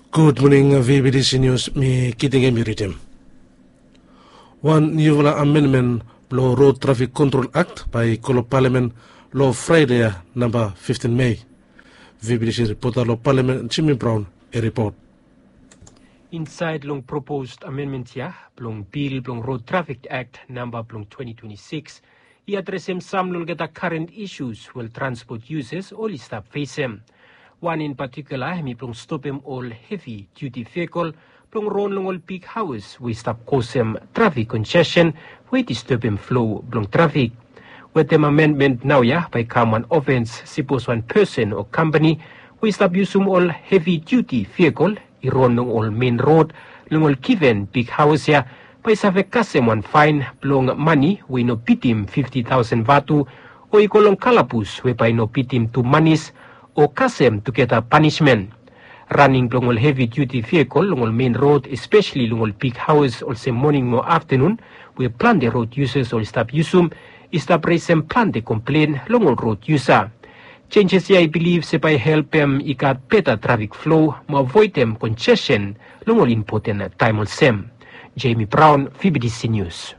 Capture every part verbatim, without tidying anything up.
Good morning, V B D C News. Me kiting miritim. One new amendment law Road Traffic Control Act by Kolo Parliament law Friday number fifteen May. V B D C reporter law Parliament Jimmy Brown a report. Inside long proposed amendment here, long bill long Road Traffic Act number long twenty twenty-six, he addresses some long get current issues while transport users all stop face them. One in particular, he plong stop him all heavy duty vehicle, plong run long all peak hours, we stop cause him traffic congestion, we disturb him flow plong traffic. With the amendment now, yeah, by come one offense, suppose one person or company, we stop using all heavy duty vehicle, he run long all main road, long all given peak hours here, by save custom one fine, plong money, we no pit him fifty thousand vatu, or ikolong kalapus, we by no pit him two monies, or custom to get a punishment. Running long all heavy duty vehicle long all main road, especially long all peak hours, also morning or afternoon, we plan the road users or stop usum, stop raise and plan the complaint long all road user. Changes here, I believe, se by help them um, got better traffic flow, more avoid them congestion long all important time on sem. Jamie Brown, V B D C News.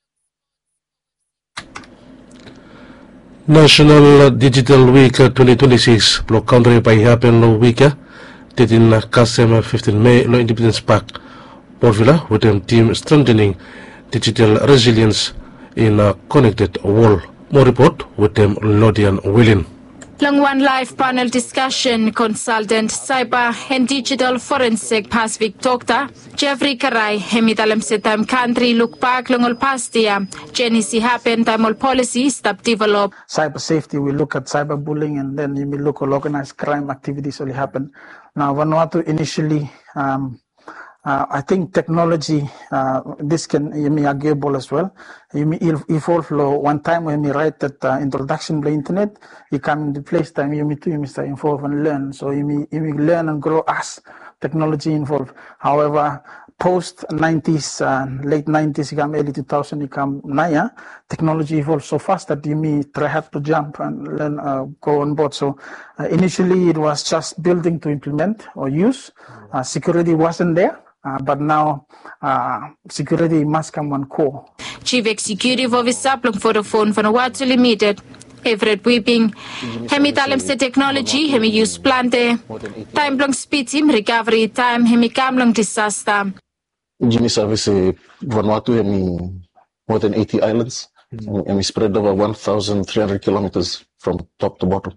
National Digital Week twenty twenty-six, block country by happen no week, in Kasem fifteen May, no Independence Park, Portvilla, with them team strengthening digital resilience in a connected world. More report with them Lodian William. Long one live panel discussion, consultant cyber and digital forensic Pacific Doctor Jeffrey Karai hemitalem setam country look back long all past year. Genesis happen time all policies stop develop. Cyber safety, we look at cyberbullying, and then you may look at organized crime activities only happen. Now Vanuatu initially um, Uh, I think technology, uh, this can be arguable as well. You may evolve law. One time when you write that uh, introduction to the internet, you come in the place time, you may too, you may start involve and learn. So you may, you may learn and grow as technology involved. However, post nineties, uh, late nineties, you come early two thousand, you come Naya, technology evolves so fast that you may try hard to jump and learn, uh, go on board. So uh, initially it was just building to implement or use. Uh, security wasn't there. Uh, but now, uh, security must come one core. Chief Executive Officer Plong Vodafone Vanuatu Limited, Everett Weeping, Hemi talem se technology, Hemi use plante, time plong speed him recovery time, Hemi kam long disaster. Jimmy service Vanuatu, Hemi more than eighty islands, mm-hmm. Hemi spread over one thousand three hundred kilometers from top to bottom.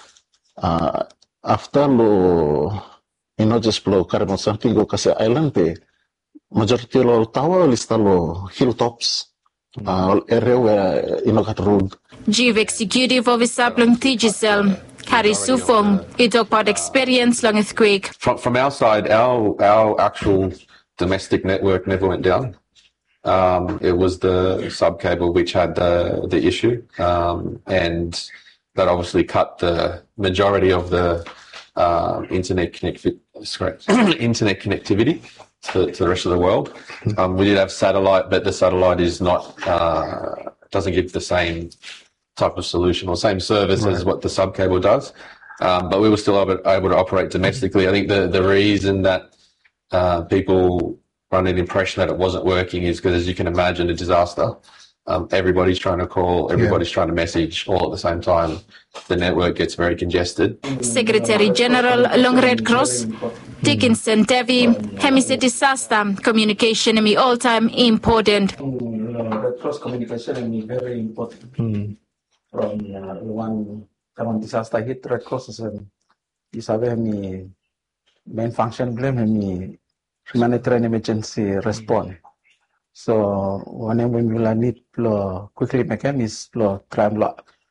Uh, after lo you know, just blow Karamon something go kasi island pe majority lo tawa lista lo hilltops uh, area where you know got road. Chief Executive Officer Plong Tigisel Kari Sufong, he talk about experience long earthquake. From from our side, our our actual domestic network never went down. Um, it was the sub cable which had the the issue, um, and that obviously cut the majority of the uh, internet connect internet connectivity to, to the rest of the world. Um, we did have satellite, but the satellite is not uh, doesn't give the same type of solution or same service right. as what the sub cable does. Um, but we were still able, able to operate domestically. I think the the reason that uh, people run an impression that it wasn't working is because, as you can imagine, a disaster. Um, everybody's trying to call, everybody's yeah. trying to message all at the same time. The network gets very congested. Secretary General Long Red Cross, Dickinson Devi, Hemi said disaster communication is all time important. Red Cross communication is very important. Hmm. From uh, one when disaster hit, Red Cross is um, is a very main function. Blame hemi humanitarian emergency response. So whenever we will need to quickly mechanism to try and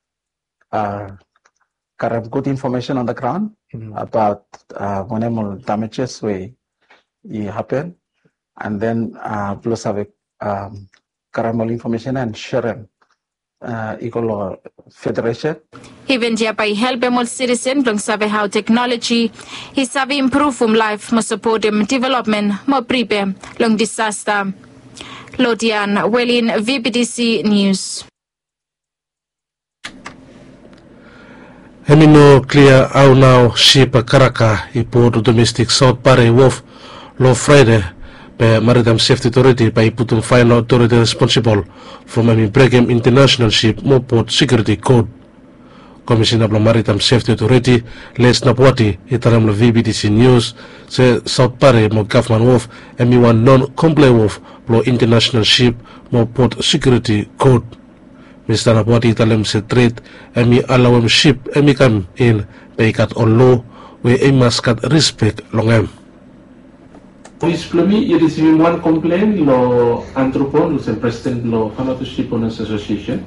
uh, have good information on the ground mm-hmm. about uh, whenever damages way happen, and then uh, plus have a um, more information and share them. Uh, equal federation. Even by helping all citizens to sabe how technology is sabe improve from life, more support them development, more prepare long disaster. Lodian Welin, V B D C News. Hemino clear out now ship Karaka iport domestic South Pare Wharf law Friday by Maritime Safety Authority by putum final authority responsible from Emi Bregem International Ship Moport Security Code. Commissioner of Maritime Safety Authority Les Napwati itaram lo V B T C News se South Pare mo government wharf Emi one non-compliant wharf lo international ship Moport Security Code. Mister Napwati italam se trade Emi alawem ship Emi kam in paykat on law we emaskat respect longem. Police Plumi, you receiving one complaint lo Anthropon, who's the president lo Fanato Ship Owners Association.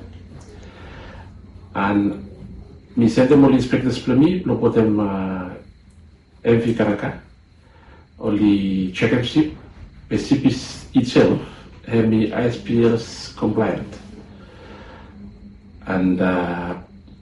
And mi sente mo inspectors Plumi lo potem uh, M V Karaka only check up ship the ship is itself hemi I S P S compliant and uh,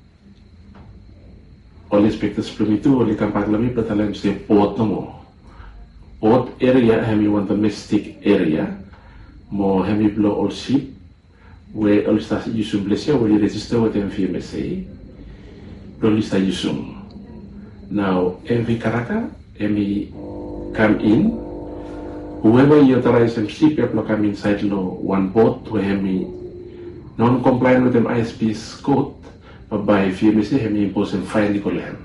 all inspectors Plumi tu only kampak lami petalam se port no mo port area hemi one domestic area mo hemi blow all ship where all stars yusum blessia where register with M V M S A Lolista Yusum. Now, M V Karaka, M V come in. Whoever you authorize them ship, people come inside law one boat to M V non-compliant with them I S P's code, but by V M S A, M V impose them fine legal hem.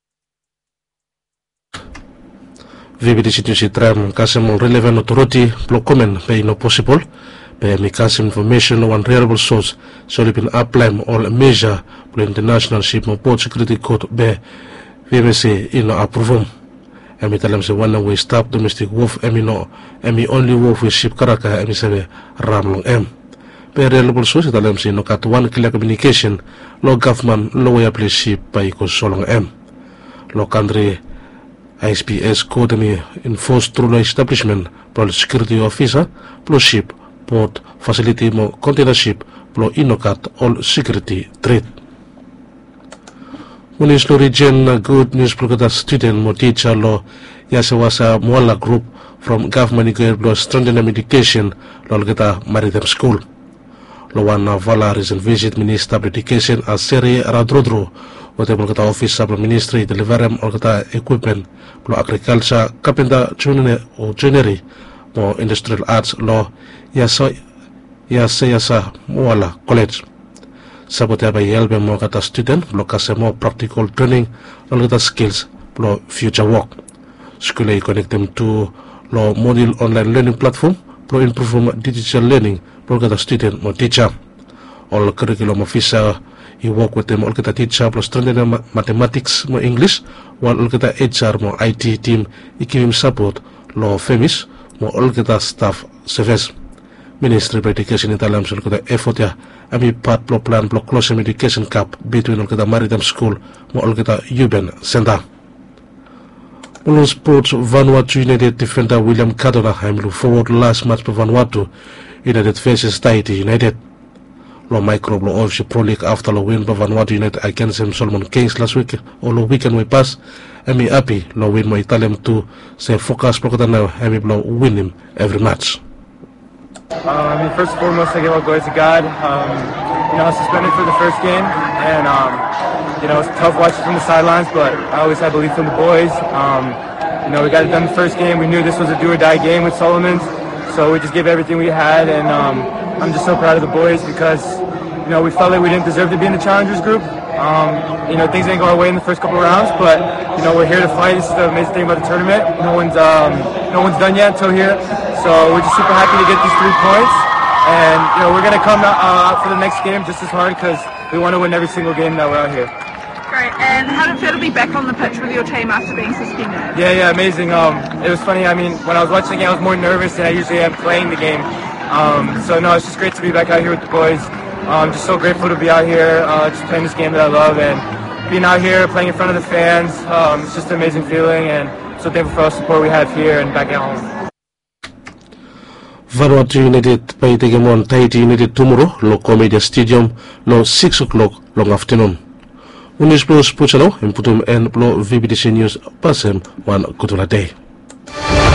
V B T C News itram kasem relevant authority block comment pay no possible. By Mikas information on reliable source, so they can apply all measure for international ship and port security code by V M S A in approval. And we tell them say one way stop domestic wharf, and no, and we only wharf with ship Karaka, and we say Ramlong M. By reliable source, tell them say no cut one clear communication, law government, lower place ship by Solong M. Law country I S P S code enforced through the establishment, plus security officer, plus ship. Port facility mo container ship plo inokat all security threat. Munis lo region good news prokata student mo teacher lo yasawasa Muala group from government equal lo strengthen education lo kita maritime school. Lo wana vala recent visit minister of education as seri radrodro wote mo kita office sub ministry deliverem or kita equipment lo agriculture kapenda junene o joinery mo industrial arts lo yasa yasa yasa Muala college sabote by help mo kata student lo kase mo practical training lo kata skills lo future work school ay connect them to lo module online learning platform lo improve digital learning lo kata student mo teacher all curriculum officer you work with them all kata teacher plus strengthen mathematics mo English while all kata H R mo I T team ikim support lo femis mo all kata staff service Ministry of Education in Talam sul kata effort ya ami part block plan block close education cap between all kata maritime school mo all kata Uben Center. Mulong sports Vanuatu United defender William Cardona I'm look forward last match for Vanuatu United faces Tahiti United. Lo micro lo of Pro League after lo win for Vanuatu United against him Solomon Kings last week or lo weekend we pass ami happy lo win mo Italian to say focus pro kata now ami lo win him every match. Uh, I mean, first and foremost, I give all glory to God. Um, you know, I was suspended for the first game, and um, you know, it's tough watching from the sidelines, but I always had belief in the boys. Um, you know, we got it done the first game. We knew this was a do-or-die game with Solomons, so we just gave everything we had, and um, I'm just so proud of the boys because, you know, we felt like we didn't deserve to be in the challengers group. Um, you know, things didn't go our way in the first couple of rounds, but you know, we're here to fight. This is the amazing thing about the tournament. No one's, um, no one's done yet until here. So we're just super happy to get these three points, and you know we're gonna come out, uh, out for the next game just as hard because we want to win every single game that we're out here. Great. And how did it feel to be back on the pitch with your team after being suspended? Yeah, yeah, amazing. Um, it was funny. I mean, when I was watching the game, I was more nervous than I usually am playing the game. Um, so no, it's just great to be back out here with the boys. I'm just so grateful to be out here, uh, just playing this game that I love, and being out here playing in front of the fans. Um, it's just an amazing feeling, and so thankful for all the support we have here and back at home. Vanuatu United pay the game on Tahiti United tomorrow, lo Comedia Stadium, lo six o'clock long afternoon. Unis plus Puchalo, and Putum and Blo V B T C News, Pasem, one good day.